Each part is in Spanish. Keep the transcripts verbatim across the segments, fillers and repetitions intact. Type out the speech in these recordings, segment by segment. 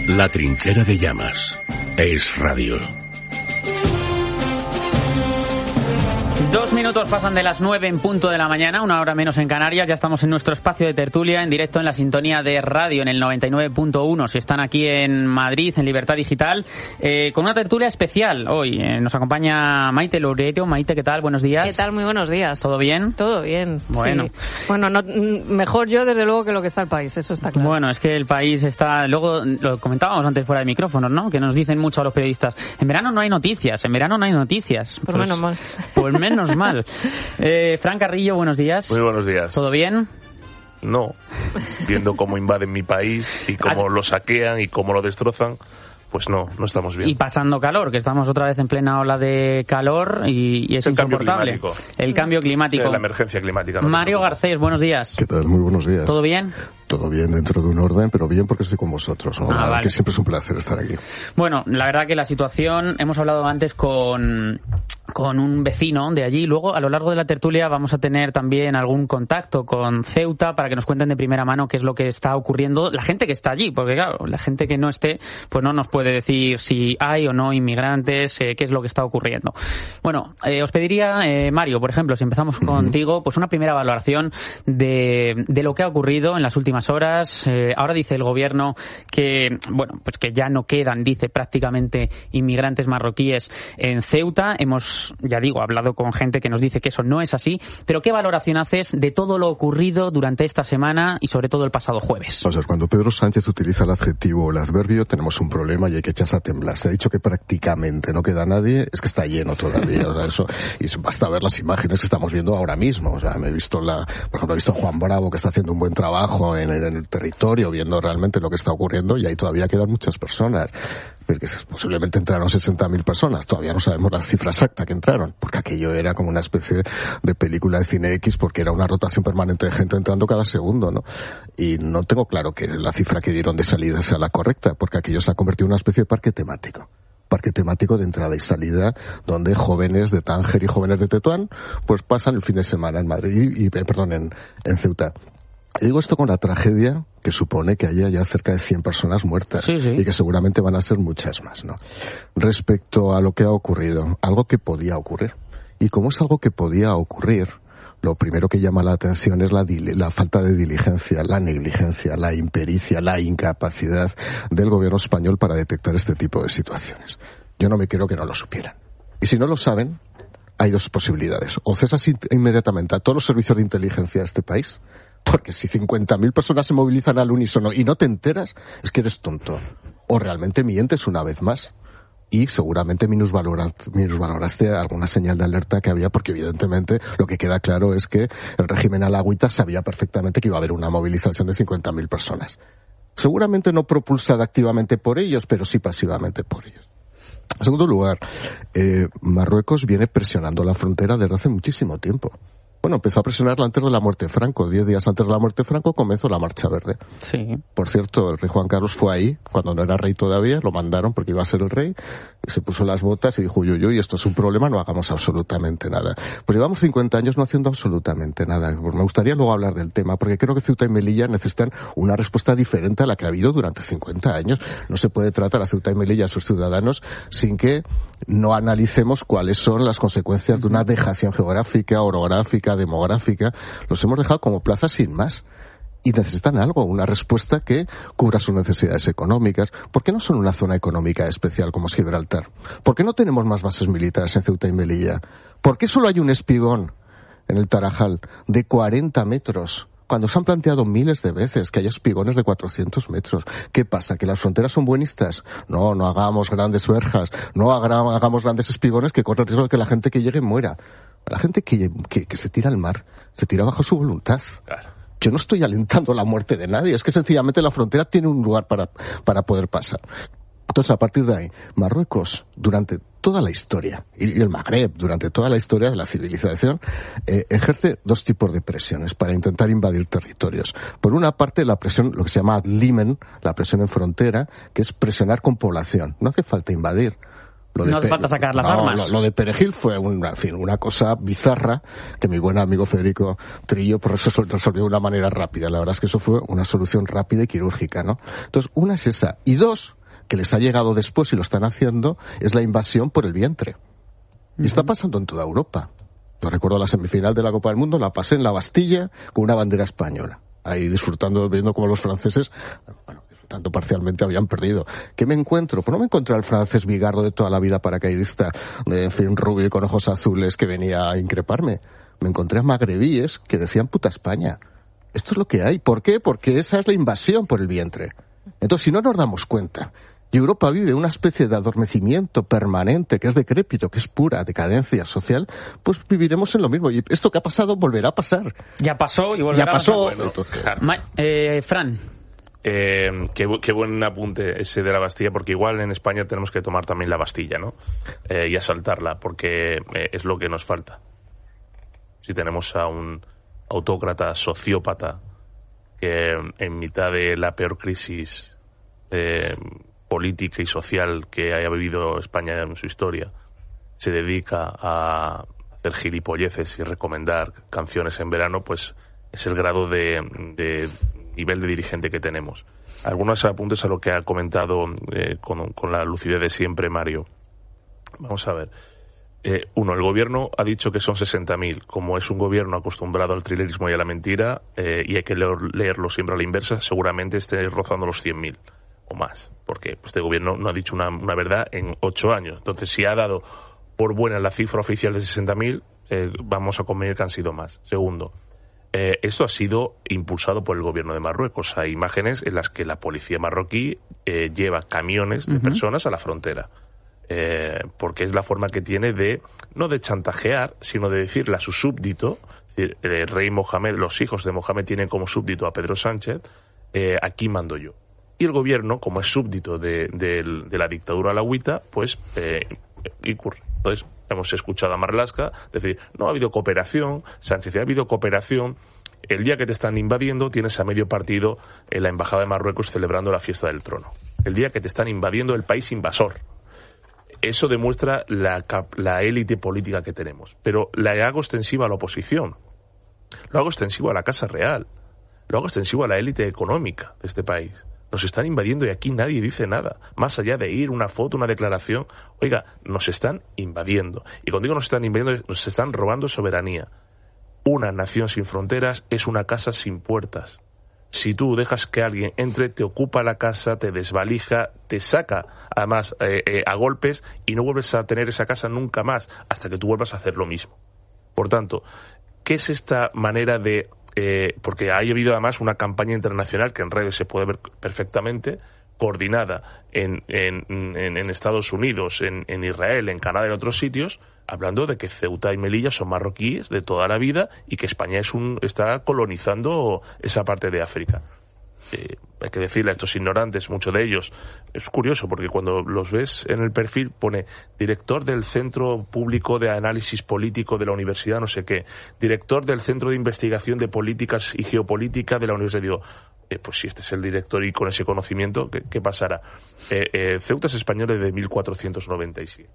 La trinchera de llamas. Es radio. Dos minutos pasan de las nueve en punto de la mañana, una hora menos en Canarias. Ya estamos en nuestro espacio de tertulia, en directo en la sintonía de radio, en el noventa y nueve punto uno. Si están aquí en Madrid, en Libertad Digital, eh, con una tertulia especial hoy. Eh, nos acompaña Maite Loureiro. Maite, ¿qué tal? Buenos días. ¿Qué tal? Muy buenos días. ¿Todo bien? Todo bien. Bueno. Sí. Bueno, no, mejor yo, desde luego, que lo que está el país, eso está claro. Bueno, es que el país está... Luego, lo comentábamos antes fuera de micrófonos, ¿no? Que nos dicen mucho a los periodistas, en verano no hay noticias, en verano no hay noticias. Por pues, menos mal. Pues menos mal. Eh, Fran Carrillo, buenos días. Muy buenos días. ¿Todo bien? No. Viendo cómo invaden mi país y cómo lo saquean y cómo lo destrozan, pues no, no estamos bien. Y pasando calor, que estamos otra vez en plena ola de calor y, y es el insoportable. Cambio climático. El cambio climático. Sí, la emergencia climática. No Mario Garcés, buenos días. ¿Qué tal? Muy buenos días. ¿Todo bien? Todo bien dentro de un orden, pero bien porque estoy con vosotros, ¿no? Ah, vale. Que siempre es un placer estar aquí. Bueno, la verdad que la situación, hemos hablado antes con, con un vecino de allí, luego a lo largo de la tertulia vamos a tener también algún contacto con Ceuta para que nos cuenten de primera mano qué es lo que está ocurriendo, la gente que está allí, porque claro, la gente que no esté, pues no nos puede decir si hay o no inmigrantes, eh, qué es lo que está ocurriendo. Bueno, eh, os pediría, eh, Mario, por ejemplo, si empezamos uh-huh. contigo, pues una primera valoración de, de lo que ha ocurrido en las últimas horas. Eh, ahora dice el gobierno que, bueno, pues que ya no quedan, dice, prácticamente inmigrantes marroquíes en Ceuta. Hemos, ya digo, hablado con gente que nos dice que eso no es así, pero ¿qué valoración haces de todo lo ocurrido durante esta semana y sobre todo el pasado jueves? O sea, cuando Pedro Sánchez utiliza el adjetivo o el adverbio, tenemos un problema y hay que echarse a temblar. Se ha dicho que prácticamente no queda nadie, es que está lleno todavía. O sea, eso, y basta ver las imágenes que estamos viendo ahora mismo. O sea, me he visto la, por ejemplo, he visto a Juan Bravo, que está haciendo un buen trabajo en, en el territorio, viendo realmente lo que está ocurriendo, y ahí todavía quedan muchas personas. Porque posiblemente entraron sesenta mil personas, todavía no sabemos la cifra exacta que entraron, porque aquello era como una especie de película de cine X, porque era una rotación permanente de gente entrando cada segundo, ¿no? Y no tengo claro que la cifra que dieron de salida sea la correcta, porque aquello se ha convertido en una especie de parque temático. Parque temático de entrada y salida, donde jóvenes de Tánger y jóvenes de Tetuán, pues pasan el fin de semana en Madrid, y, y perdón, en, en Ceuta. Y digo esto con la tragedia que supone que haya ya cerca de cien personas muertas, sí, sí. y que seguramente van a ser muchas más, ¿no? Respecto a lo que ha ocurrido, algo que podía ocurrir. Y como es algo que podía ocurrir, lo primero que llama la atención es la, la falta de diligencia, la negligencia, la impericia, la incapacidad del gobierno español para detectar este tipo de situaciones. Yo no me creo que no lo supieran. Y si no lo saben, hay dos posibilidades. O cesas inmediatamente a todos los servicios de inteligencia de este país, porque si cincuenta mil personas se movilizan al unísono y no te enteras, es que eres tonto. O realmente mientes una vez más. Y seguramente minusvaloraste, minusvaloraste alguna señal de alerta que había, porque evidentemente lo que queda claro es que el régimen alagüita sabía perfectamente que iba a haber una movilización de cincuenta mil personas. Seguramente no propulsada activamente por ellos, pero sí pasivamente por ellos. En segundo lugar, eh, Marruecos viene presionando la frontera desde hace muchísimo tiempo. Bueno, empezó a presionarla antes de la muerte de Franco. Diez días antes de la muerte de Franco comenzó la Marcha Verde. Sí. Por cierto, el rey Juan Carlos fue ahí, cuando no era rey todavía, lo mandaron porque iba a ser el rey, y se puso las botas y dijo, uy, uy, uy, esto es un problema, no hagamos absolutamente nada. Pues llevamos cincuenta años no haciendo absolutamente nada. Me gustaría luego hablar del tema, porque creo que Ceuta y Melilla necesitan una respuesta diferente a la que ha habido durante cincuenta años. No se puede tratar a Ceuta y Melilla, a sus ciudadanos, sin que no analicemos cuáles son las consecuencias de una dejación geográfica, orográfica, demográfica. Los hemos dejado como plazas sin más. Y necesitan algo, una respuesta que cubra sus necesidades económicas. ¿Por qué no son una zona económica especial como es Gibraltar? ¿Por qué no tenemos más bases militares en Ceuta y Melilla? ¿Por qué solo hay un espigón en el Tarajal de cuarenta metros? Cuando se han planteado miles de veces que haya espigones de cuatrocientos metros. ¿Qué pasa? ¿Que las fronteras son buenistas? No, no hagamos grandes verjas, no hagamos grandes espigones que corren el riesgo de que la gente que llegue muera. La gente que, que, que se tira al mar, se tira bajo su voluntad. Claro. Yo no estoy alentando la muerte de nadie, es que sencillamente la frontera tiene un lugar para, para poder pasar. Entonces, a partir de ahí, Marruecos, durante toda la historia, y el Magreb, durante toda la historia de la civilización, eh, ejerce dos tipos de presiones para intentar invadir territorios. Por una parte, la presión, lo que se llama ad limen, la presión en frontera, que es presionar con población. No hace falta invadir. Lo de no hace Pe- falta sacar las no, armas. Lo, lo de Perejil fue una, en fin, una cosa bizarra que mi buen amigo Federico Trillo por eso resolvió de una manera rápida. La verdad es que eso fue una solución rápida y quirúrgica, ¿no? Entonces, una es esa. Y dos, que les ha llegado después y lo están haciendo, es la invasión por el vientre. Y está pasando en toda Europa. Yo recuerdo la semifinal de la Copa del Mundo, la pasé en la Bastilla con una bandera española. Ahí disfrutando, viendo cómo los franceses, bueno, disfrutando parcialmente, habían perdido. ¿Qué me encuentro? Pues no me encontré al francés bigardo de toda la vida paracaidista, de en fin, rubio y con ojos azules que venía a increparme. Me encontré a magrebíes que decían puta España. Esto es lo que hay. ¿Por qué? Porque esa es la invasión por el vientre. Entonces, si no nos damos cuenta, y Europa vive una especie de adormecimiento permanente, que es decrépito, que es pura decadencia social, pues viviremos en lo mismo. Y esto que ha pasado volverá a pasar. Ya pasó y volverá Ya pasó. a pasar. Bueno, Entonces, Ma- eh, Fran. Eh, qué, bu- qué buen apunte ese de la Bastilla, porque igual en España tenemos que tomar también la Bastilla, ¿no? Eh, y asaltarla, porque eh, es lo que nos falta. Si tenemos a un autócrata sociópata que en mitad de la peor crisis eh, política y social que haya vivido España en su historia, se dedica a hacer gilipolleces y recomendar canciones en verano, pues es el grado de, de nivel de dirigente que tenemos. Algunos apuntes a lo que ha comentado eh, con, con la lucidez de siempre Mario. Vamos a ver. Eh, uno, el gobierno ha dicho que son sesenta mil. Como es un gobierno acostumbrado al trilerismo y a la mentira, eh, y hay que leer, leerlo siempre a la inversa, seguramente esté rozando los cien mil o más, porque este gobierno no ha dicho una, una verdad en ocho años. Entonces, si ha dado por buena la cifra oficial de sesenta mil, eh, vamos a convenir que han sido más. Segundo, eh, esto ha sido impulsado por el gobierno de Marruecos. Hay imágenes en las que la policía marroquí eh, lleva camiones de uh-huh. personas a la frontera. Eh, porque es la forma que tiene de, no de chantajear, sino de decirle a su súbdito, es decir, el rey Mohamed, los hijos de Mohamed tienen como súbdito a Pedro Sánchez, eh, aquí mando yo. Y el gobierno, como es súbdito de, de, de la dictadura alauita, pues eh, incurre. Entonces, hemos escuchado a Marlaska decir, no ha habido cooperación, Sánchez, ha habido cooperación. El día que te están invadiendo, tienes a medio partido en la embajada de Marruecos celebrando la fiesta del trono. El día que te están invadiendo el país invasor. Eso demuestra la, la élite política que tenemos. Pero la hago extensiva a la oposición. Lo hago extensivo a la Casa Real. Lo hago extensivo a la élite económica de este país. Nos están invadiendo y aquí nadie dice nada. Más allá de ir, una foto, una declaración. Oiga, nos están invadiendo. Y cuando digo nos están invadiendo, nos están robando soberanía. Una nación sin fronteras es una casa sin puertas. Si tú dejas que alguien entre, te ocupa la casa, te desvalija, te saca, además, eh, eh, a golpes y no vuelves a tener esa casa nunca más hasta que tú vuelvas a hacer lo mismo. Por tanto, ¿qué es esta manera de...? Eh, porque ha habido además una campaña internacional que en redes se puede ver perfectamente, coordinada en, en, en, en Estados Unidos, en, en Israel, en Canadá y en otros sitios, hablando de que Ceuta y Melilla son marroquíes de toda la vida y que España es un, está colonizando esa parte de África. Eh, hay que decirle a estos ignorantes, muchos de ellos, es curioso porque cuando los ves en el perfil pone director del Centro Público de Análisis Político de la Universidad no sé qué, director del Centro de Investigación de Políticas y Geopolítica de la Universidad. Digo, eh, pues si este es el director y con ese conocimiento, ¿qué, qué pasará? Eh, eh, Ceuta es español desde mil cuatrocientos noventa y siete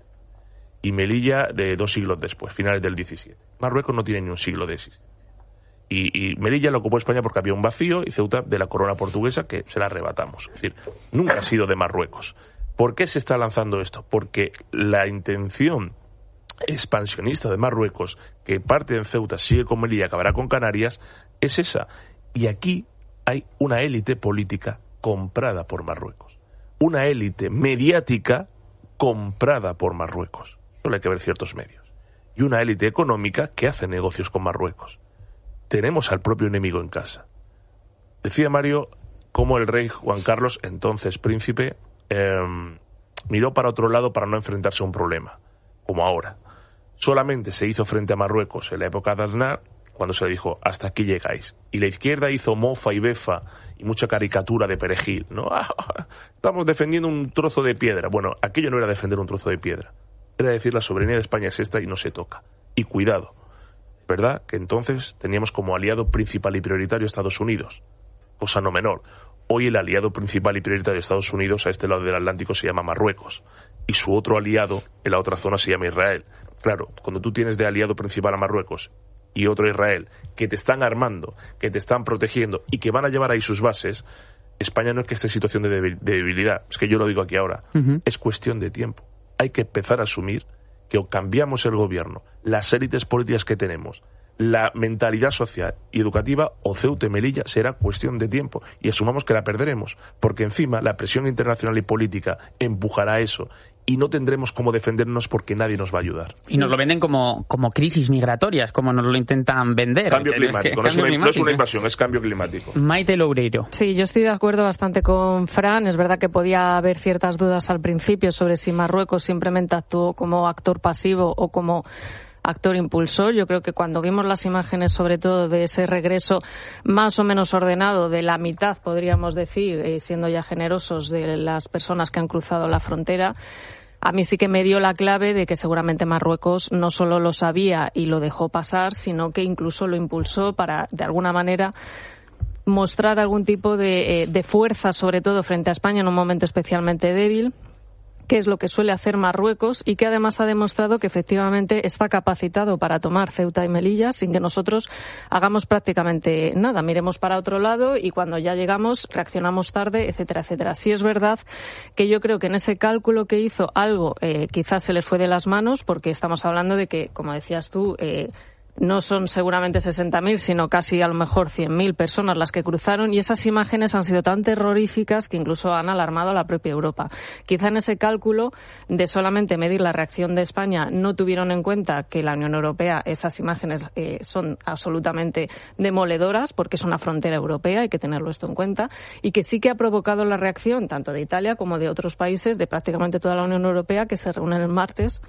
y Melilla de dos siglos después, finales del diecisiete. Marruecos no tiene ni un siglo de existencia. Y, y Melilla lo ocupó España porque había un vacío y Ceuta de la corona portuguesa que se la arrebatamos. Es decir, nunca ha sido de Marruecos. ¿Por qué se está lanzando esto? Porque la intención expansionista de Marruecos, que parte en Ceuta, sigue con Melilla, acabará con Canarias, es esa. Y aquí hay una élite política comprada por Marruecos. Una élite mediática comprada por Marruecos. Solo hay que ver ciertos medios. Y una élite económica que hace negocios con Marruecos. Tenemos al propio enemigo en casa. Decía Mario cómo el rey Juan Carlos, entonces príncipe, eh, miró para otro lado para no enfrentarse a un problema, como ahora. Solamente se hizo frente a Marruecos en la época de Aznar, cuando se le dijo, hasta aquí llegáis. Y la izquierda hizo mofa y befa y mucha caricatura de Perejil, ¿no? Estamos defendiendo un trozo de piedra. Bueno, aquello no era defender un trozo de piedra. Era decir, la soberanía de España es esta y no se toca. Y cuidado. ¿Verdad? Que entonces teníamos como aliado principal y prioritario Estados Unidos. Cosa no menor. Hoy el aliado principal y prioritario de Estados Unidos a este lado del Atlántico se llama Marruecos. y su otro aliado en la otra zona se llama Israel. Claro, cuando tú tienes de aliado principal a Marruecos y otro Israel, que te están armando, que te están protegiendo y que van a llevar ahí sus bases, España no es que esté en situación de debilidad, es que yo lo digo aquí ahora, uh-huh. es cuestión de tiempo. Hay que empezar a asumir que o cambiamos el gobierno, las élites políticas que tenemos, la mentalidad social y educativa, o Ceuta y Melilla será cuestión de tiempo, y asumamos que la perderemos, porque encima la presión internacional y política empujará eso, y no tendremos cómo defendernos porque nadie nos va a ayudar. Y nos lo venden como, como crisis migratorias, como nos lo intentan vender. Cambio climático, no, cambio es una, climático. no es una invasión, es cambio climático. Maite Loureiro. Sí, yo estoy de acuerdo bastante con Fran. Es verdad que podía haber ciertas dudas al principio sobre si Marruecos simplemente actuó como actor pasivo o como actor impulsor. Yo creo que cuando vimos las imágenes, sobre todo de ese regreso más o menos ordenado, de la mitad, podríamos decir, eh, siendo ya generosos, de las personas que han cruzado la frontera, a mí sí que me dio la clave de que seguramente Marruecos no solo lo sabía y lo dejó pasar, sino que incluso lo impulsó para, de alguna manera, mostrar algún tipo de, eh, de fuerza, sobre todo frente a España en un momento especialmente débil, que es lo que suele hacer Marruecos y que además ha demostrado que efectivamente está capacitado para tomar Ceuta y Melilla sin que nosotros hagamos prácticamente nada. Miremos para otro lado y cuando ya llegamos reaccionamos tarde, etcétera, etcétera. Sí es verdad que yo creo que en ese cálculo que hizo algo eh, quizás se les fue de las manos, porque estamos hablando de que, como decías tú, eh, no son seguramente sesenta mil, sino casi a lo mejor cien mil personas las que cruzaron, y esas imágenes han sido tan terroríficas que incluso han alarmado a la propia Europa. Quizá en ese cálculo de solamente medir la reacción de España no tuvieron en cuenta que la Unión Europea, esas imágenes eh, son absolutamente demoledoras porque es una frontera europea, hay que tenerlo esto en cuenta, y que sí que ha provocado la reacción tanto de Italia como de otros países de prácticamente toda la Unión Europea que se reúnen el martes.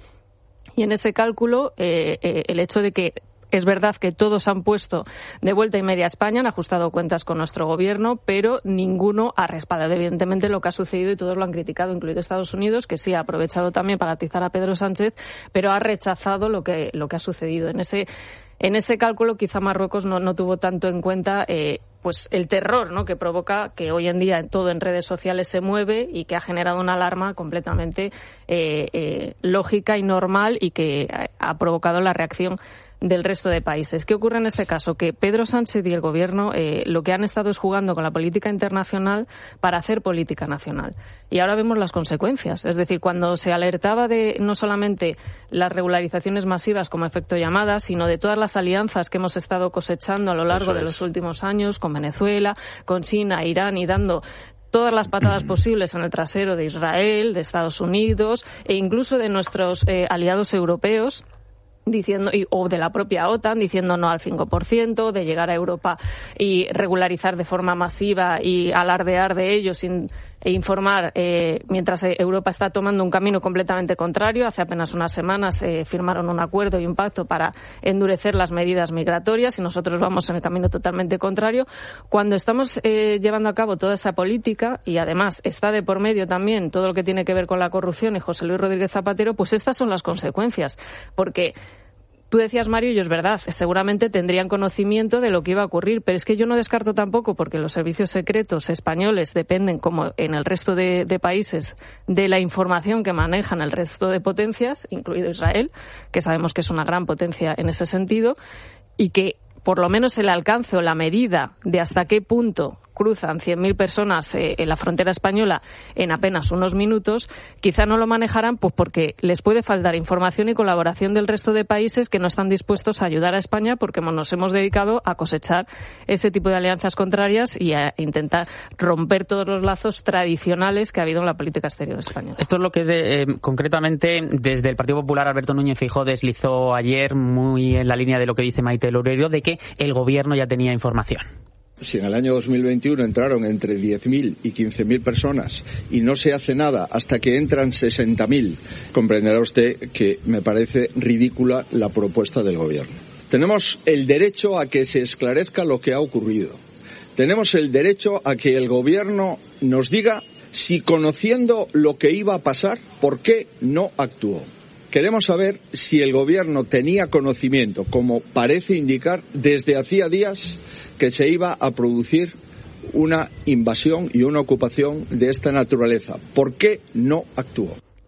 Y en ese cálculo eh, eh, el hecho de que es verdad que todos han puesto de vuelta y media a España, han ajustado cuentas con nuestro gobierno, pero ninguno ha respaldado evidentemente lo que ha sucedido y todos lo han criticado, incluido Estados Unidos, que sí ha aprovechado también para atizar a Pedro Sánchez, pero ha rechazado lo que, lo que ha sucedido. En ese, en ese cálculo quizá Marruecos no, no tuvo tanto en cuenta eh, pues el terror, ¿no?, que provoca que hoy en día todo en redes sociales se mueve y que ha generado una alarma completamente eh, eh, lógica y normal y que ha provocado la reacción del resto de países. ¿Qué ocurre en este caso? Que Pedro Sánchez y el Gobierno eh, lo que han estado es jugando con la política internacional para hacer política nacional. Y ahora vemos las consecuencias. Es decir, cuando se alertaba de no solamente las regularizaciones masivas como efecto llamada, sino de todas las alianzas que hemos estado cosechando a lo largo de los últimos años con Venezuela, con China, Irán, y dando todas las patadas posibles en el trasero de Israel, de Estados Unidos e incluso de nuestros eh, aliados europeos, diciendo y, o de la propia OTAN diciendo no al cinco por ciento, de llegar a Europa y regularizar de forma masiva y alardear de ello sin e informar, eh, mientras Europa está tomando un camino completamente contrario. Hace apenas unas semanas eh, firmaron un acuerdo y un pacto para endurecer las medidas migratorias y nosotros vamos en el camino totalmente contrario. Cuando estamos eh, llevando a cabo toda esa política y además está de por medio también todo lo que tiene que ver con la corrupción y José Luis Rodríguez Zapatero, pues estas son las consecuencias, porque tú decías, Mario, y es verdad, seguramente tendrían conocimiento de lo que iba a ocurrir, pero es que yo no descarto tampoco, porque los servicios secretos españoles dependen, como en el resto de, de países, de la información que manejan el resto de potencias, incluido Israel, que sabemos que es una gran potencia en ese sentido, y que por lo menos el alcance o la medida de hasta qué punto cruzan cien mil personas eh, en la frontera española en apenas unos minutos, quizá no lo manejarán pues porque les puede faltar información y colaboración del resto de países que no están dispuestos a ayudar a España, porque nos hemos dedicado a cosechar ese tipo de alianzas contrarias y a intentar romper todos los lazos tradicionales que ha habido en la política exterior española. Esto es lo que de, eh, concretamente desde el Partido Popular Alberto Núñez Feijóo deslizó ayer, muy en la línea de lo que dice Maite Loureiro, de que el gobierno ya tenía información. Si en el año dos mil veintiuno entraron entre diez mil y quince mil personas y no se hace nada hasta que entran sesenta mil, comprenderá usted que me parece ridícula la propuesta del Gobierno. Tenemos el derecho a que se esclarezca lo que ha ocurrido. Tenemos el derecho a que el Gobierno nos diga si, conociendo lo que iba a pasar, ¿por qué no actuó? Queremos saber si el Gobierno tenía conocimiento, como parece indicar desde hacía días, que se iba a producir una invasión y una ocupación de esta naturaleza. ¿Por qué no actuó?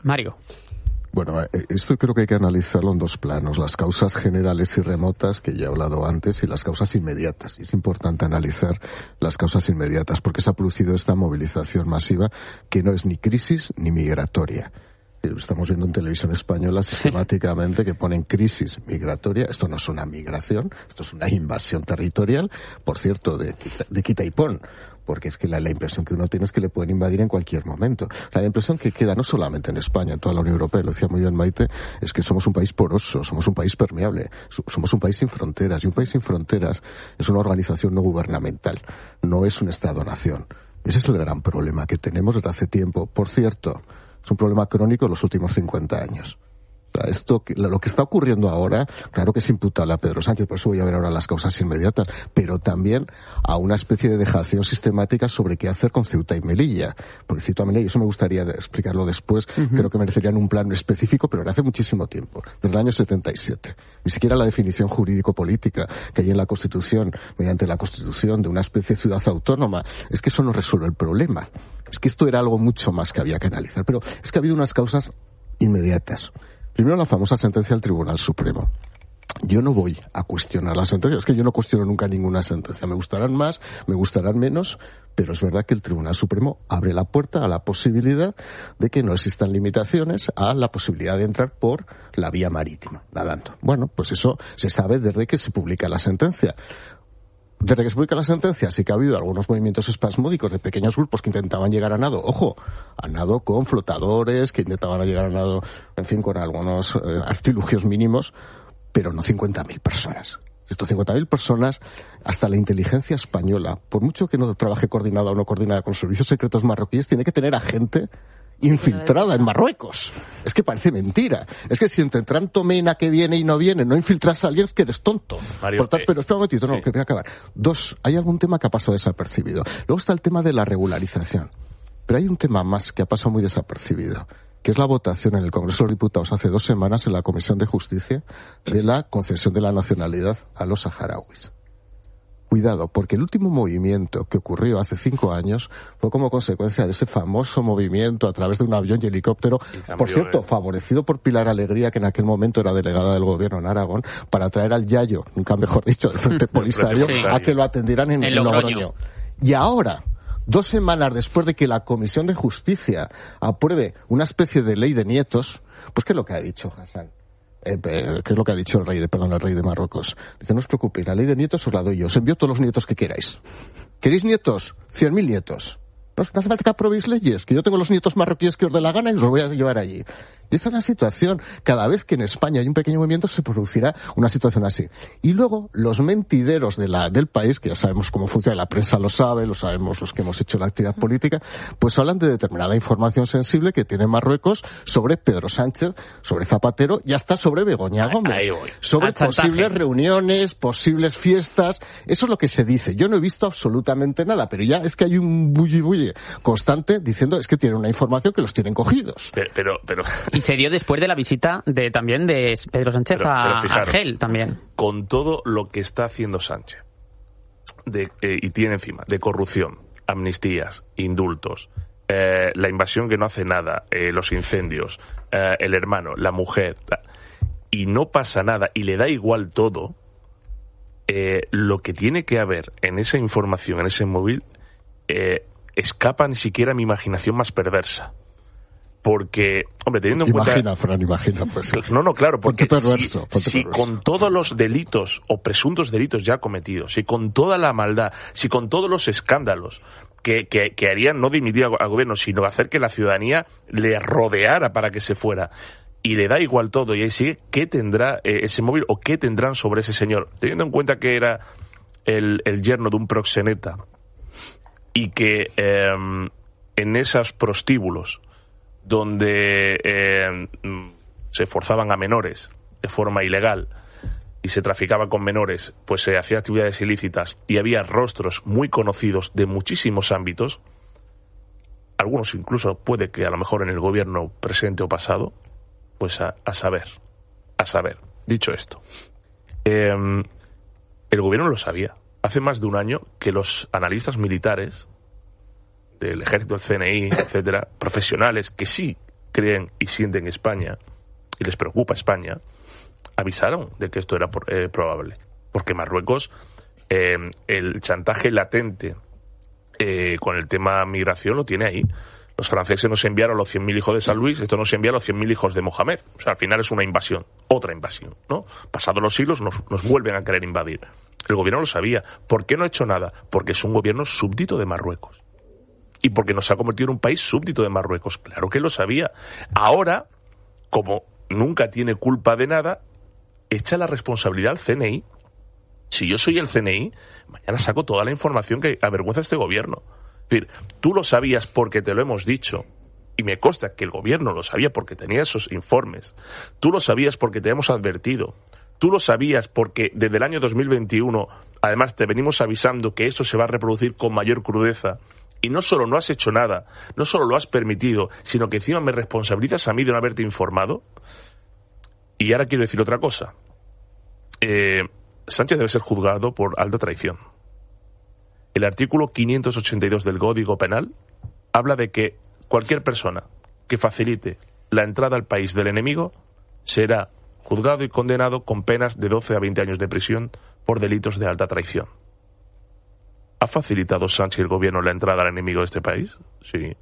Mario. Bueno, esto creo que hay que analizarlo en dos planos, las causas generales y remotas, que ya he hablado antes, y las causas inmediatas. Y es importante analizar las causas inmediatas, porque se ha producido esta movilización masiva que no es ni crisis ni migratoria. Estamos viendo en televisión española sistemáticamente que ponen crisis migratoria. Esto no es una migración, esto es una invasión territorial, por cierto, de, de quita y pon. Porque es que la, la impresión que uno tiene es que le pueden invadir en cualquier momento. La impresión que queda no solamente en España, en toda la Unión Europea, lo decía muy bien Maite, es que somos un país poroso, somos un país permeable, somos un país sin fronteras. Y un país sin fronteras es una organización no gubernamental, no es un Estado-nación. Ese es el gran problema que tenemos desde hace tiempo. Por cierto, es un problema crónico en los últimos cincuenta años. O sea, esto, lo que está ocurriendo ahora, claro que es imputable a Pedro Sánchez, por eso voy a ver ahora las causas inmediatas, pero también a una especie de dejación sistemática sobre qué hacer con Ceuta y Melilla. Porque Ceuta y Melilla, y eso me gustaría explicarlo después, uh-huh. creo que merecerían un plan específico, pero hace muchísimo tiempo, desde el año setenta y siete. Ni siquiera la definición jurídico-política que hay en la Constitución, mediante la Constitución de una especie de ciudad autónoma, es que eso no resuelve el problema. Es que esto era algo mucho más que había que analizar. Pero es que ha habido unas causas inmediatas. Primero, la famosa sentencia del Tribunal Supremo. Yo no voy a cuestionar la sentencia, es que yo no cuestiono nunca ninguna sentencia. Me gustarán más, me gustarán menos, pero es verdad que el Tribunal Supremo abre la puerta a la posibilidad de que no existan limitaciones a la posibilidad de entrar por la vía marítima, nadando. Bueno, pues eso se sabe desde que se publica la sentencia. Desde que se publica la sentencia sí que ha habido algunos movimientos espasmódicos de pequeños grupos que intentaban llegar a nado, ojo, a nado con flotadores, que intentaban llegar a nado, en fin, con algunos eh, artilugios mínimos, pero no cincuenta mil personas. Estos cincuenta mil personas, hasta la inteligencia española, por mucho que no trabaje coordinada o no coordinada con los servicios secretos marroquíes, tiene que tener a gente infiltrada en Marruecos. Es que parece mentira. Es que si entre tanto mena que viene y no viene, no infiltras a alguien, es que eres tonto. Mario, Por tanto, eh, pero espera un momentito, no, sí. que voy a acabar. Dos, hay algún tema que ha pasado desapercibido. Luego está el tema de la regularización. Pero hay un tema más que ha pasado muy desapercibido, que es la votación en el Congreso de los Diputados hace dos semanas en la Comisión de Justicia de la concesión de la nacionalidad a los saharauis. Cuidado, porque el último movimiento que ocurrió hace cinco años fue como consecuencia de ese famoso movimiento a través de un avión y helicóptero, cambio, por cierto, eh. favorecido por Pilar Alegría, que en aquel momento era delegada del gobierno en Aragón, para traer al Yayo, nunca mejor dicho, del Frente Polisario, sí. a que lo atendieran en, en Logroño. Logroño. Y ahora, dos semanas después de que la Comisión de Justicia apruebe una especie de ley de nietos, pues ¿qué es lo que ha dicho Hassan? Eh, ¿Qué es lo que ha dicho el rey de, perdón, el rey de Marruecos? Dice, no os preocupéis, la ley de nietos os la doy yo, os envío todos los nietos que queráis. ¿Queréis nietos? Cien mil nietos. No, no hace falta que aprobéis leyes, que yo tengo los nietos marroquíes que os dé la gana y os los voy a llevar allí. Y esta es una situación, cada vez que en España hay un pequeño movimiento se producirá una situación así. Y luego, los mentideros de la, del país, que ya sabemos cómo funciona, la prensa lo sabe, lo sabemos los que hemos hecho la actividad política, pues hablan de determinada información sensible que tiene Marruecos sobre Pedro Sánchez, sobre Zapatero y hasta sobre Begoña Gómez. Sobre posibles reuniones, posibles fiestas, eso es lo que se dice. Yo no he visto absolutamente nada, pero ya es que hay un bulli bulli constante diciendo es que tienen una información que los tienen cogidos. Pero, pero, pero... Y se dio después de la visita de también de Pedro Sánchez pero, a pero fijaros, Argel también. Con todo lo que está haciendo Sánchez de, eh, y tiene encima de corrupción, amnistías, indultos, eh, la invasión que no hace nada, eh, los incendios, eh, el hermano, la mujer, y no pasa nada y le da igual todo, eh, lo que tiene que haber en esa información, en ese móvil, eh, escapa ni siquiera a mi imaginación más perversa. Porque, hombre, teniendo en cuenta... Imagina, Fran, imagina. Pues, no, no, claro, porque perverso, si, si con todos los delitos o presuntos delitos ya cometidos, si con toda la maldad, si con todos los escándalos que, que, que harían no dimitir al gobierno, sino hacer que la ciudadanía le rodeara para que se fuera, y le da igual todo, y ahí sigue, ¿qué tendrá eh, ese móvil o qué tendrán sobre ese señor? Teniendo en cuenta que era el, el yerno de un proxeneta y que eh, en esos prostíbulos donde eh, se forzaban a menores de forma ilegal y se traficaba con menores, pues se hacían actividades ilícitas y había rostros muy conocidos de muchísimos ámbitos, algunos incluso puede que a lo mejor en el gobierno presente o pasado, pues a, a saber, a saber. Dicho esto, eh, el gobierno lo sabía. Hace más de un año que los analistas militares del ejército, del C N I, etcétera, profesionales que sí creen y sienten España y les preocupa España, avisaron de que esto era eh, probable. Porque Marruecos, eh, el chantaje latente eh, con el tema migración lo tiene ahí. Los franceses nos enviaron los cien mil hijos de San Luis, esto nos envía los cien mil hijos de Mohamed. O sea, al final es una invasión, otra invasión, ¿no? Pasados los siglos nos, nos vuelven a querer invadir. El gobierno lo sabía. ¿Por qué no ha hecho nada? Porque es un gobierno súbdito de Marruecos. Y porque nos ha convertido en un país súbdito de Marruecos. Claro que lo sabía. Ahora, como nunca tiene culpa de nada, echa la responsabilidad al C N I. Si yo soy el C N I, mañana saco toda la información que avergüenza a este gobierno. Es decir, tú lo sabías porque te lo hemos dicho, y me consta que el gobierno lo sabía porque tenía esos informes. Tú lo sabías porque te hemos advertido. Tú lo sabías porque desde el año dos mil veintiuno, además, te venimos avisando que esto se va a reproducir con mayor crudeza. Y no solo no has hecho nada, no solo lo has permitido, sino que encima me responsabilizas a mí de no haberte informado. Y ahora quiero decir otra cosa. Eh, Sánchez debe ser juzgado por alta traición. El artículo quinientos ochenta y dos del Código Penal habla de que cualquier persona que facilite la entrada al país del enemigo será juzgado y condenado con penas de doce a veinte años de prisión por delitos de alta traición. ¿Ha facilitado Sánchez y el gobierno la entrada al enemigo de este país? Sí.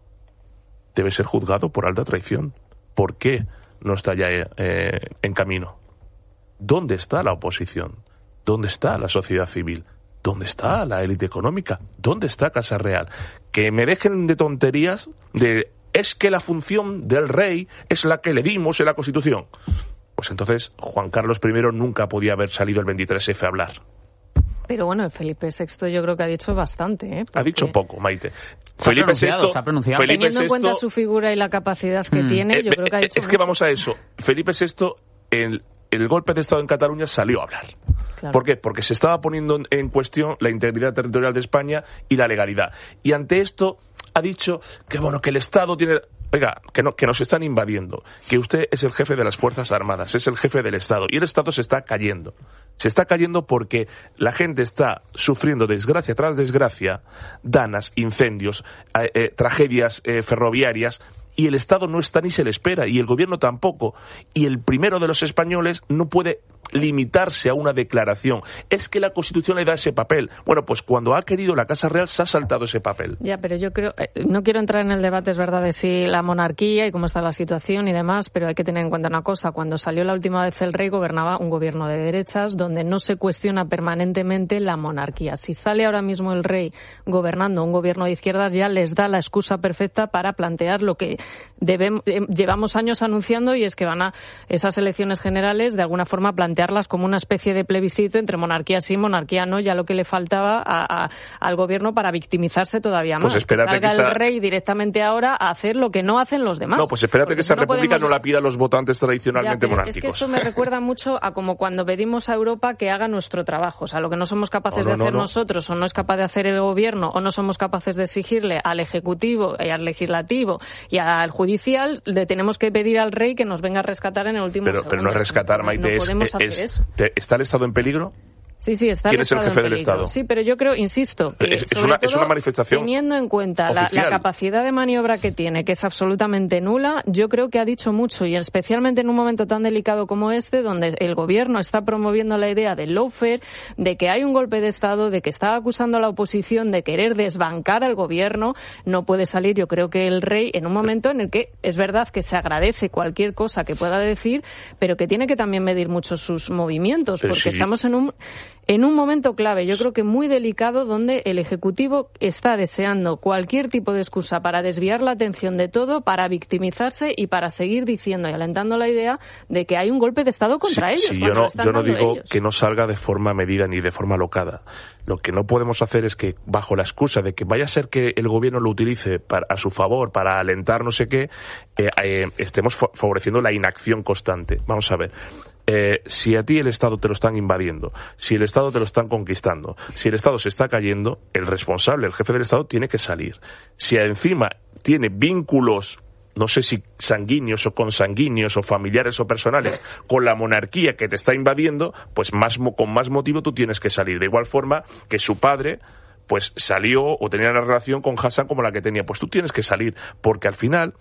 Debe ser juzgado por alta traición. ¿Por qué no está ya eh, en camino? ¿Dónde está la oposición? ¿Dónde está la sociedad civil? ¿Dónde está la élite económica? ¿Dónde está Casa Real? Que me dejen de tonterías de es que la función del rey es la que le dimos en la Constitución. Pues entonces Juan Carlos primero nunca podía haber salido el veintitrés efe a hablar. Pero bueno, el Felipe sexto yo creo que ha dicho bastante, ¿eh? Porque... Ha dicho poco, Maite. Se Felipe sexto, se ha pronunciado. Felipe Teniendo en sexto, cuenta su figura y la capacidad que mm. tiene, yo eh, creo que ha dicho Es mucho. Que vamos a eso. Felipe sexto, el, el golpe de Estado en Cataluña salió a hablar. Claro. ¿Por qué? Porque se estaba poniendo en cuestión la integridad territorial de España y la legalidad. Y ante esto ha dicho que bueno que el Estado tiene... Oiga, que, no, que nos están invadiendo, que usted es el jefe de las Fuerzas Armadas, es el jefe del Estado, y el Estado se está cayendo. Se está cayendo porque la gente está sufriendo desgracia tras desgracia, danas, incendios, eh, eh, tragedias eh, ferroviarias, y el Estado no está ni se le espera, y el gobierno tampoco. Y el primero de los españoles no puede limitarse a una declaración. Es que la Constitución le da ese papel. Bueno, pues cuando ha querido la Casa Real se ha saltado ese papel. Ya, pero yo creo, no quiero entrar en el debate, es verdad, de si la monarquía y cómo está la situación y demás, pero hay que tener en cuenta una cosa. Cuando salió la última vez el rey, gobernaba un gobierno de derechas donde no se cuestiona permanentemente la monarquía. Si sale ahora mismo el rey gobernando un gobierno de izquierdas, ya les da la excusa perfecta para plantear lo que debemos, llevamos años anunciando, y es que van a esas elecciones generales de alguna forma plantearlas como una especie de plebiscito entre monarquía sí, monarquía no, ya lo que le faltaba a, a, al gobierno para victimizarse todavía más. Pues espérate que salga que esa... el rey directamente ahora a hacer lo que no hacen los demás. No, pues espérate que esa no república podemos... no la pida los votantes tradicionalmente ya, monárquicos. Es que esto me recuerda mucho a como cuando pedimos a Europa que haga nuestro trabajo. O sea, lo que no somos capaces no, no, de hacer no, no. nosotros, o no es capaz de hacer el gobierno, o no somos capaces de exigirle al Ejecutivo y al Legislativo y al Judicial, le tenemos que pedir al rey que nos venga a rescatar en el último pero, segundo. Pero no es rescatar, Maite, no es, podemos hacer es, eso. Te, ¿está el Estado en peligro? Sí, sí, está ¿Quién el es el Estado jefe en del peligro. Estado? Sí, pero yo creo, insisto, que es, sobre una, todo, es una manifestación teniendo en cuenta la, la capacidad de maniobra que tiene, que es absolutamente nula, yo creo que ha dicho mucho, y especialmente en un momento tan delicado como este, donde el gobierno está promoviendo la idea del lawfare, de que hay un golpe de Estado, de que está acusando a la oposición de querer desbancar al gobierno, no puede salir. Yo creo que el rey, en un momento en el que es verdad que se agradece cualquier cosa que pueda decir, pero que tiene que también medir mucho sus movimientos, pero porque sí. estamos en un en un momento clave, yo creo que muy delicado, donde el Ejecutivo está deseando cualquier tipo de excusa para desviar la atención de todo, para victimizarse y para seguir diciendo y alentando la idea de que hay un golpe de Estado contra sí, ellos. Sí, yo no, yo no digo ellos. que no salga de forma medida ni de forma locada. Lo que no podemos hacer es que, bajo la excusa de que vaya a ser que el gobierno lo utilice para, a su favor, para alentar no sé qué, eh, eh, estemos favoreciendo la inacción constante. Vamos a ver. Eh, si a ti el Estado te lo están invadiendo, si el Estado te lo están conquistando, si el Estado se está cayendo, el responsable, el jefe del Estado, tiene que salir. Si encima tiene vínculos, no sé si sanguíneos o consanguíneos o familiares o personales, con la monarquía que te está invadiendo, pues más con más motivo tú tienes que salir. De igual forma que su padre pues salió o tenía una relación con Hassan como la que tenía. Pues tú tienes que salir, porque al final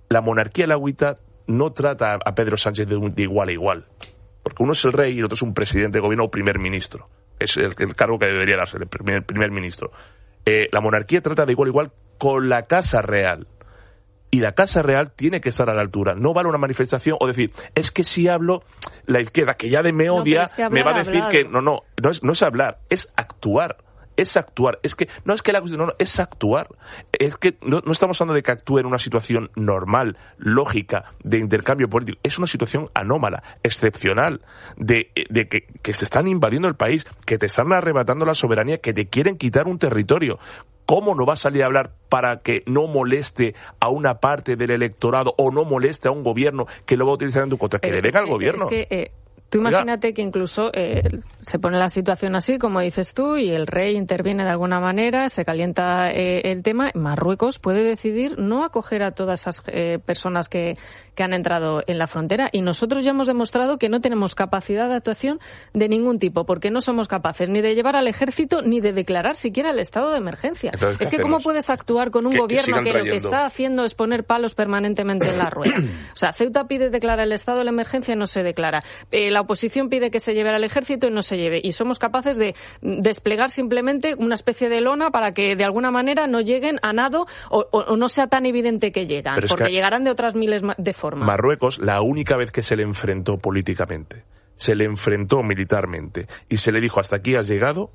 la monarquía alauita no trata a Pedro Sánchez de, un, de igual a igual, porque uno es el rey y el otro es un presidente de gobierno o primer ministro. Es el, el cargo que debería darse, el primer, primer ministro. Eh, la monarquía trata de igual a igual con la Casa Real. Y la Casa Real tiene que estar a la altura. No vale una manifestación o decir, es que si hablo, la izquierda, que ya de me odia, no, es que me va a decir hablar. que no, no, no es, no es hablar, es actuar. Es actuar. Es que, no es que la cuestión, no, no, es actuar. Es que no, no estamos hablando de que actúe en una situación normal, lógica, de intercambio político. Es una situación anómala, excepcional, de, de que, que se están invadiendo el país, que te están arrebatando la soberanía, que te quieren quitar un territorio. ¿Cómo no va a salir a hablar para que no moleste a una parte del electorado o no moleste a un gobierno que lo va a utilizar en tu contra? Que le den al gobierno. Es que, eh, tú imagínate que incluso eh, se pone la situación así, como dices tú, y el rey interviene de alguna manera, se calienta eh, el tema. Marruecos puede decidir no acoger a todas esas eh, personas que, que han entrado en la frontera. Y nosotros ya hemos demostrado que no tenemos capacidad de actuación de ningún tipo, porque no somos capaces ni de llevar al ejército ni de declarar siquiera el estado de emergencia. Entonces, es que hacemos? ¿Cómo puedes actuar con un que, gobierno que, que lo que está haciendo es poner palos permanentemente en la rueda? O sea, Ceuta pide declarar el estado de la emergencia y no se declara. Eh, la oposición pide que se lleve al ejército y no se lleve. Y somos capaces de desplegar simplemente una especie de lona para que de alguna manera no lleguen a nado o, o, o no sea tan evidente que llegan, porque que llegarán de otras miles de formas. Marruecos, la única vez que se le enfrentó políticamente, se le enfrentó militarmente y se le dijo hasta aquí has llegado,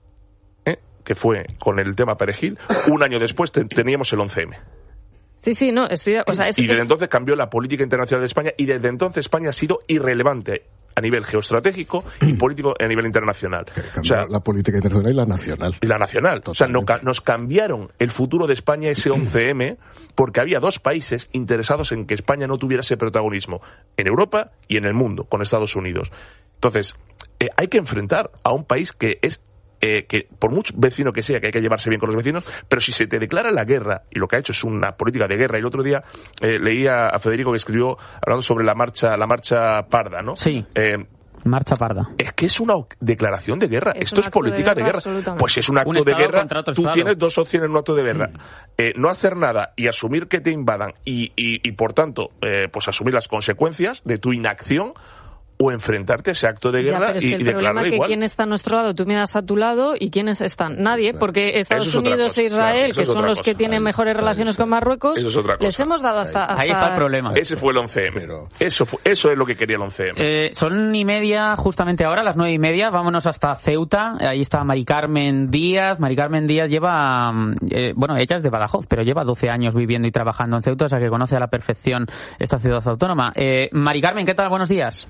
¿eh? que fue con el tema Perejil, un año después ten, teníamos el once eme. Sí, sí, no, estoy, o sea, es, y desde es... entonces cambió la política internacional de España y desde entonces España ha sido irrelevante a nivel geoestratégico y político a nivel internacional. O sea, la política internacional y la nacional. Y la nacional. Totalmente. O sea, no, nos cambiaron el futuro de España ese once eme porque había dos países interesados en que España no tuviera ese protagonismo en Europa y en el mundo, con Estados Unidos. Entonces, eh, hay que enfrentar a un país que es Eh, que por mucho vecino que sea, que hay que llevarse bien con los vecinos, pero si se te declara la guerra, y lo que ha hecho es una política de guerra, y el otro día eh, leía a Federico que escribió hablando sobre la marcha la marcha parda, ¿no? Sí. Eh, Marcha parda. Es que es una declaración de guerra. Es Esto es política de guerra. De guerra. Pues es un acto un de guerra. Tú estado. Tienes dos opciones en un acto de guerra. Eh, no hacer nada y asumir que te invadan y, y, y por tanto, eh, pues asumir las consecuencias de tu inacción, o enfrentarte a ese acto de guerra ya, y, y declararlo igual. El problema es que quién está a nuestro lado, tú miras a tu lado y quiénes están. Nadie, porque Estados Unidos e Israel, claro, que son los cosa. que tienen mejores Ahí relaciones está. con Marruecos, es les hemos dado hasta, hasta... Ahí está el problema. Ese fue el once eme. Pero... Eso, fue, eso es lo que quería el once eme. Eh, son y media, justamente ahora, las nueve y media. Vámonos hasta Ceuta. Ahí está Mari Carmen Díaz. Mari Carmen Díaz lleva, eh, bueno, ella es de Badajoz, pero lleva doce años viviendo y trabajando en Ceuta, o sea que conoce a la perfección esta ciudad autónoma. Eh, Mari Carmen, ¿qué tal? Buenos días.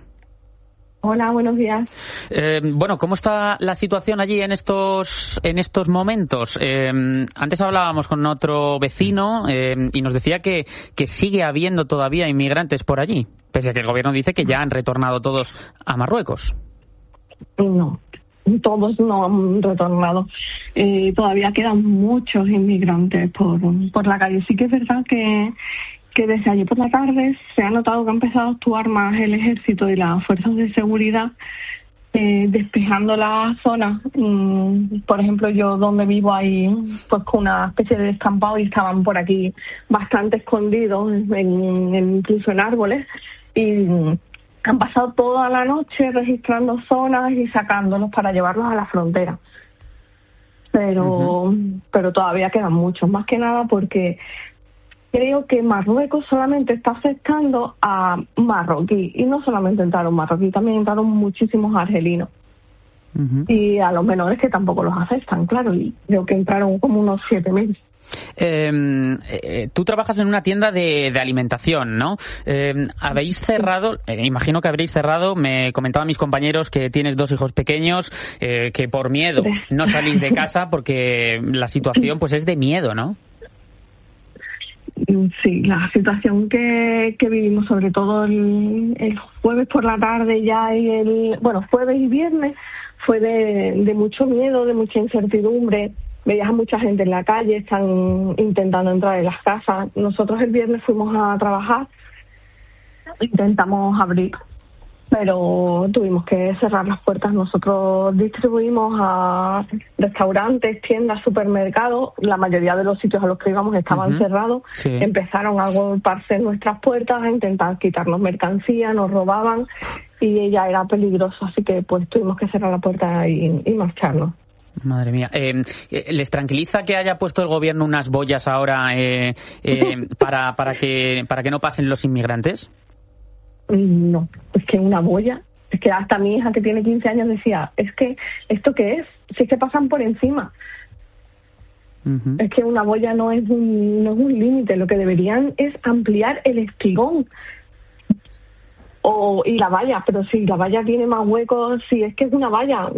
Hola, buenos días. Eh, bueno, ¿cómo está la situación allí en estos en estos momentos? Eh, antes hablábamos con otro vecino eh, y nos decía que, que sigue habiendo todavía inmigrantes por allí, pese a que el gobierno dice que ya han retornado todos a Marruecos. No, todos no han retornado. Eh, todavía quedan muchos inmigrantes por, por la calle. Sí que es verdad que que desde ayer por la tarde se ha notado que ha empezado a actuar más el ejército y las fuerzas de seguridad eh, despejando la zona. Mm, por ejemplo, yo donde vivo hay pues una especie de descampado y estaban por aquí bastante escondidos, en, en, incluso en árboles, y han pasado toda la noche registrando zonas y sacándolos para llevarlos a la frontera. Pero, uh-huh. pero todavía quedan muchos, más que nada porque creo que Marruecos solamente está aceptando a marroquí, y no solamente entraron marroquí, también entraron muchísimos argelinos. Uh-huh. Y a los menores que tampoco los aceptan, claro, y creo que entraron como unos siete mil. Eh, eh, tú trabajas en una tienda de, de alimentación, ¿no? Eh, ¿Habéis cerrado? Eh, imagino que habréis cerrado. Me comentaban mis compañeros que tienes dos hijos pequeños, eh, que por miedo no salís de casa porque la situación pues es de miedo, ¿no? Sí, la situación que, que vivimos, sobre todo el, el jueves por la tarde ya y el, bueno, jueves y viernes, fue de, de mucho miedo, de mucha incertidumbre. Veías a mucha gente en la calle, están intentando entrar en las casas. Nosotros el viernes fuimos a trabajar, intentamos abrir pero tuvimos que cerrar las puertas. Nosotros distribuimos a restaurantes, tiendas, supermercados. La mayoría de los sitios a los que íbamos estaban uh-huh. cerrados. Sí. Empezaron a golpearse nuestras puertas, a intentar quitarnos mercancía, nos robaban y ya era peligroso. Así que pues tuvimos que cerrar la puerta y, y marcharnos. Madre mía. Eh, ¿Les tranquiliza que haya puesto el gobierno unas boyas ahora eh, eh, para, para, que, para que no pasen los inmigrantes? No, es que una boya, es que hasta mi hija que tiene quince años decía, es que, ¿esto qué es? Si es que pasan por encima. Uh-huh. Es que una boya no es un, no es un límite, lo que deberían es ampliar el espigón. O, y la valla, pero si la valla tiene más huecos, si es que es una valla,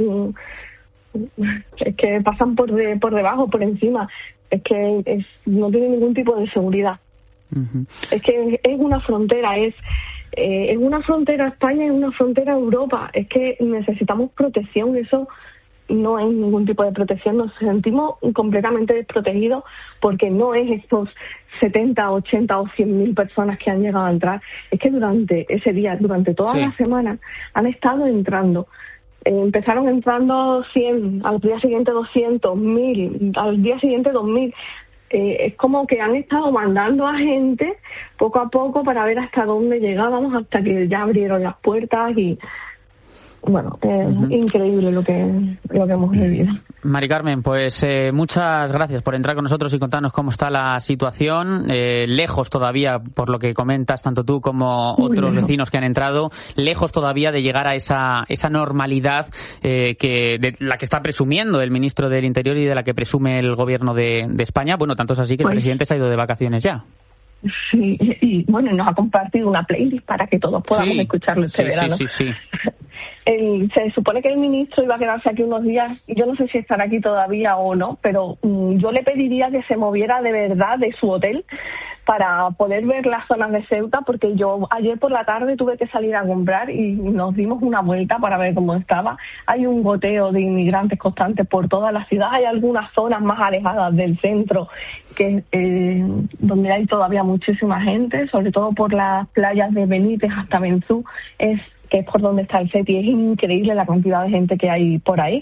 es que pasan por de, por debajo, por encima, es que es, no tiene ningún tipo de seguridad. Uh-huh. Es que es una frontera, es eh, es una frontera España, es una frontera Europa, es que necesitamos protección, eso no hay ningún tipo de protección, nos sentimos completamente desprotegidos porque no es estos setenta, ochenta o cien mil personas que han llegado a entrar, es que durante ese día, durante toda sí. la semana han estado entrando. Eh, empezaron entrando cien, al día siguiente doscientos, mil, al día siguiente dos mil. Eh, es como que han estado mandando a gente poco a poco para ver hasta dónde llegábamos, hasta que ya abrieron las puertas y bueno, es uh-huh. increíble lo que lo que hemos vivido. Mari Carmen, pues eh, muchas gracias por entrar con nosotros y contarnos cómo está la situación. Eh, lejos todavía, por lo que comentas, tanto tú como Muy otros lejos. vecinos que han entrado, lejos todavía de llegar a esa esa normalidad eh, que de la que está presumiendo el ministro del Interior y de la que presume el gobierno de, de España. Bueno, tanto es así que pues, el presidente se ha ido de vacaciones ya. Sí, y bueno, nos ha compartido una playlist para que todos podamos sí, escucharlo este sí, verano. Sí, sí, sí. El, se supone que el ministro iba a quedarse aquí unos días, yo no sé si estará aquí todavía o no, pero um, yo le pediría que se moviera de verdad de su hotel para poder ver las zonas de Ceuta, porque yo ayer por la tarde tuve que salir a comprar y nos dimos una vuelta para ver cómo estaba. Hay un goteo de inmigrantes constantes por toda la ciudad, hay algunas zonas más alejadas del centro que eh, donde hay todavía muchísima gente, sobre todo por las playas de Benítez hasta Benzú, es que es por donde está el SETI. Es increíble la cantidad de gente que hay por ahí.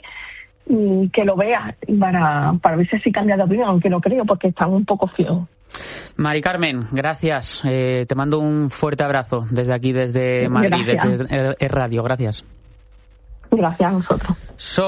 Y que lo vea para, para ver si así cambia de opinión, aunque no creo, porque están un poco ciegos. Mari Carmen, gracias. Eh, te mando un fuerte abrazo desde aquí, desde Madrid, gracias. Desde el Radio. Gracias. Gracias a vosotros.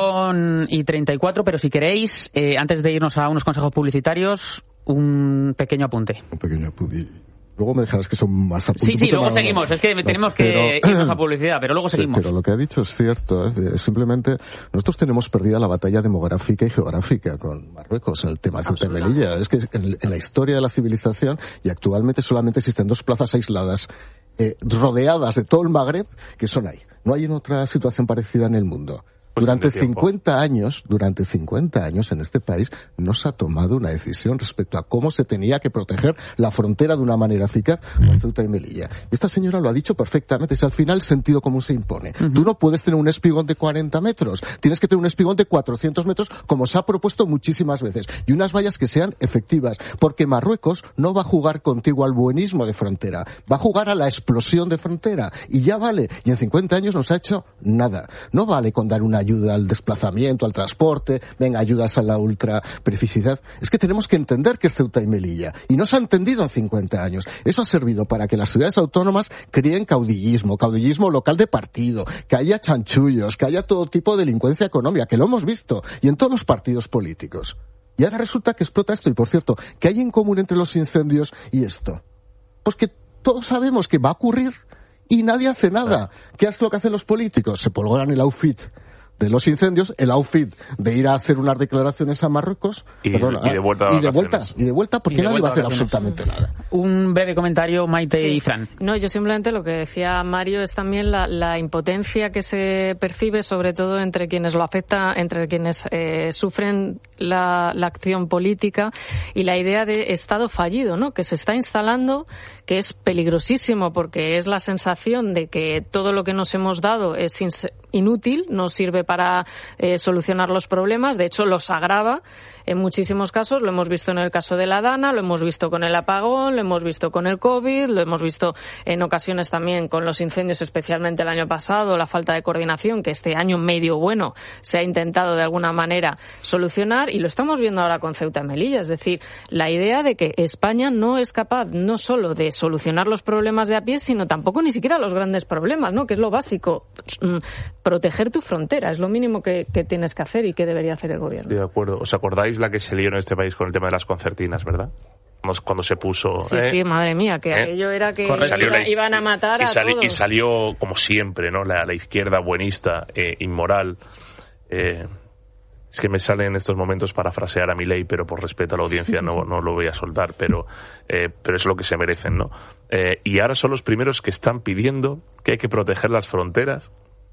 Son y treinta y cuatro, pero si queréis, eh, antes de irnos a unos consejos publicitarios, un pequeño apunte. Un pequeño apunte. Luego me dejarás que son más apuntes. Sí, sí, luego seguimos. Es que no, tenemos que pero, irnos a publicidad, pero luego seguimos. Pero lo que ha dicho es cierto. ¿eh? Simplemente nosotros tenemos perdida la batalla demográfica y geográfica con Marruecos, el tema de Ceuta y Melilla. Es que en, en la historia de la civilización, y actualmente solamente existen dos plazas aisladas, eh, rodeadas de todo el Magreb, que son ahí. No hay en otra situación parecida en el mundo. Durante cincuenta años, durante cincuenta años en este país no se ha tomado una decisión respecto a cómo se tenía que proteger la frontera de una manera eficaz con Ceuta y Melilla. Y esta señora lo ha dicho perfectamente, si al final el sentido común se impone. Uh-huh. Tú no puedes tener un espigón de cuarenta metros, tienes que tener un espigón de cuatrocientos metros, como se ha propuesto muchísimas veces, y unas vallas que sean efectivas, porque Marruecos no va a jugar contigo al buenismo de frontera, va a jugar a la explosión de frontera, y ya vale, y en cincuenta años no se ha hecho nada. No vale con dar una ayuda al desplazamiento, al transporte, venga, ayudas a la ultraperificidad. Es que tenemos que entender que es Ceuta y Melilla. Y no se ha entendido en cincuenta años. Eso ha servido para que las ciudades autónomas creen caudillismo, caudillismo local de partido, que haya chanchullos, que haya todo tipo de delincuencia económica, que lo hemos visto, y en todos los partidos políticos. Y ahora resulta que explota esto. Y por cierto, ¿qué hay en común entre los incendios y esto? Pues que todos sabemos que va a ocurrir y nadie hace nada. ¿Qué es lo que hacen los políticos? Se polvoran el outfit de los incendios, el outfit de ir a hacer unas declaraciones a Marruecos y, perdón, y de vuelta y de vuelta y de vuelta porque nadie va a hacer absolutamente nada. Un breve comentario, Maite sí. y Fran. No, yo simplemente lo que decía Mario es también la, la impotencia que se percibe, sobre todo entre quienes lo afecta, entre quienes eh, sufren la, la acción política y la idea de Estado fallido, ¿no? Que se está instalando, que es peligrosísimo porque es la sensación de que todo lo que nos hemos dado es inútil, no sirve para eh, solucionar los problemas, de hecho los agrava en muchísimos casos. Lo hemos visto en el caso de la Dana, lo hemos visto con el apagón, lo hemos visto con el COVID, lo hemos visto en ocasiones también con los incendios, especialmente el año pasado, la falta de coordinación que este año medio bueno se ha intentado de alguna manera solucionar, y lo estamos viendo ahora con Ceuta y Melilla. Es decir, la idea de que España no es capaz no solo de solucionar los problemas de a pie, sino tampoco ni siquiera los grandes problemas, ¿no? Que es lo básico. Proteger tu frontera es lo mínimo que, que tienes que hacer y que debería hacer el gobierno. Sí, de acuerdo. ¿Os acordáis la que se lió en este país con el tema de las concertinas, verdad? Cuando se puso... Sí, ¿eh? sí, madre mía, que ¿Eh? aquello era que iba, la, iban a matar y a sali, todos. Y salió, como siempre, ¿no? La, la izquierda buenista, eh, inmoral. Eh, es que me sale en estos momentos parafrasear a Milei, pero por respeto a la audiencia no, no lo voy a soltar, pero, eh, pero es lo que se merecen, ¿no? Eh, y ahora son los primeros que están pidiendo que hay que proteger las fronteras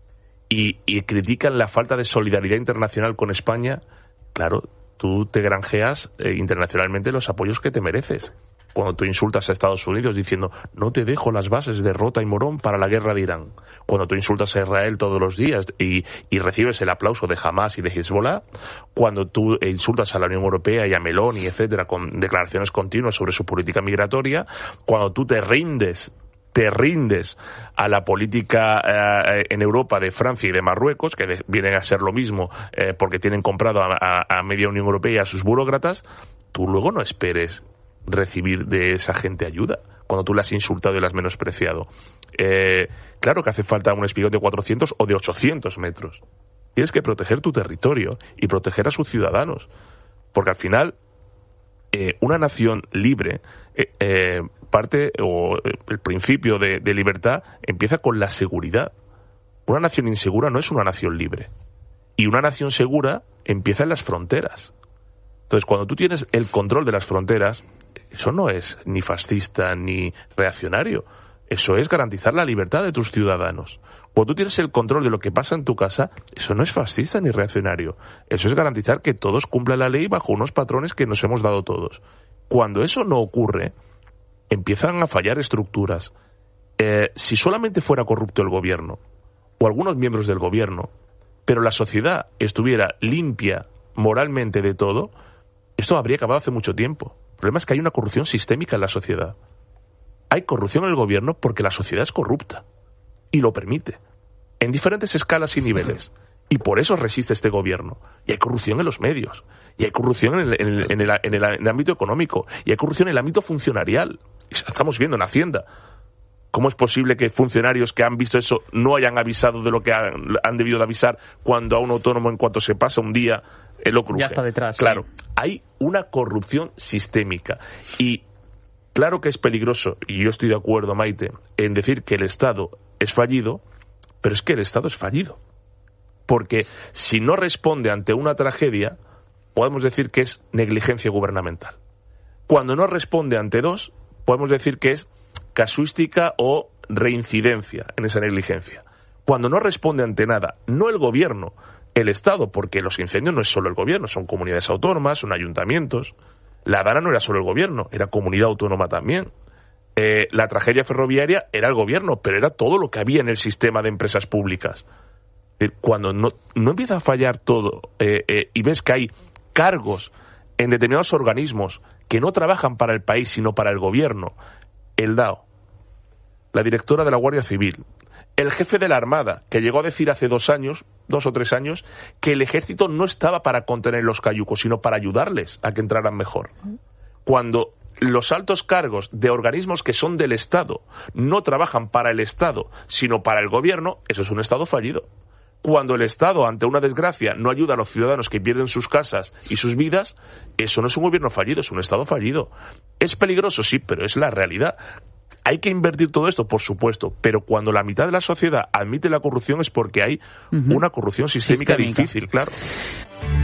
y, y critican la falta de solidaridad internacional con España. Claro, tú te granjeas eh, internacionalmente los apoyos que te mereces. Cuando tú insultas a Estados Unidos diciendo no te dejo las bases de Rota y Morón para la guerra de Irán. Cuando tú insultas a Israel todos los días y, y recibes el aplauso de Hamas y de Hezbollah. Cuando tú insultas a la Unión Europea y a Meloni, etcétera, con declaraciones continuas sobre su política migratoria. Cuando tú te rindes te rindes a la política eh, en Europa de Francia y de Marruecos, que de, vienen a ser lo mismo eh, porque tienen comprado a, a, a media Unión Europea y a sus burócratas, tú luego no esperes recibir de esa gente ayuda cuando tú la has insultado y la has menospreciado. Eh, claro que hace falta un espigón de cuatrocientos o de ochocientos metros. Tienes que proteger tu territorio y proteger a sus ciudadanos, porque al final eh, una nación libre eh, eh, parte o el principio de, de libertad empieza con la seguridad. Una nación insegura no es una nación libre, y una nación segura empieza en las fronteras. Entonces, cuando tú tienes el control de las fronteras, eso no es ni fascista ni reaccionario. Eso es garantizar la libertad de tus ciudadanos. Cuando tú tienes el control de lo que pasa en tu casa, eso no es fascista ni reaccionario. Eso es garantizar que todos cumplan la ley bajo unos patrones que nos hemos dado todos. Cuando eso no ocurre, empiezan a fallar estructuras. Eh, si solamente fuera corrupto el gobierno, o algunos miembros del gobierno, pero la sociedad estuviera limpia moralmente de todo, esto habría acabado hace mucho tiempo. El problema es que hay una corrupción sistémica en la sociedad. Hay corrupción en el gobierno porque la sociedad es corrupta y lo permite, en diferentes escalas y niveles. Y por eso resiste este gobierno. Y hay corrupción en los medios, y hay corrupción en el, en el, en el, en el, en el ámbito económico, y hay corrupción en el ámbito funcionarial. Y estamos viendo en Hacienda. ¿Cómo es posible que funcionarios que han visto eso no hayan avisado de lo que han, han debido de avisar cuando a un autónomo, en cuanto se pasa un día, eh, lo cruje? Ya está detrás. Claro, sí. Hay una corrupción sistémica. Y claro que es peligroso, y yo estoy de acuerdo, Maite, en decir que el Estado es fallido, pero es que el Estado es fallido. Porque si no responde ante una tragedia, podemos decir que es negligencia gubernamental. Cuando no responde ante dos, podemos decir que es casuística o reincidencia en esa negligencia. Cuando no responde ante nada, no el gobierno, el Estado, porque los incendios no es solo el gobierno, son comunidades autónomas, son ayuntamientos. La Dana no era solo el gobierno, era comunidad autónoma también. Eh, la tragedia ferroviaria era el gobierno, pero era todo lo que había en el sistema de empresas públicas. Cuando no, no empieza a fallar todo eh, eh, y ves que hay cargos en determinados organismos que no trabajan para el país sino para el gobierno, el D A O, la directora de la Guardia Civil, el jefe de la Armada, que llegó a decir hace dos años, dos o tres años, que el ejército no estaba para contener los cayucos, sino para ayudarles a que entraran mejor. Cuando los altos cargos de organismos que son del Estado no trabajan para el Estado, sino para el gobierno, eso es un Estado fallido. Cuando el Estado, ante una desgracia, no ayuda a los ciudadanos que pierden sus casas y sus vidas, eso no es un gobierno fallido, es un Estado fallido. Es peligroso, sí, pero es la realidad. Hay que invertir todo esto, por supuesto, pero cuando la mitad de la sociedad admite la corrupción es porque hay uh-huh. una corrupción sistémica, sistémica difícil, claro.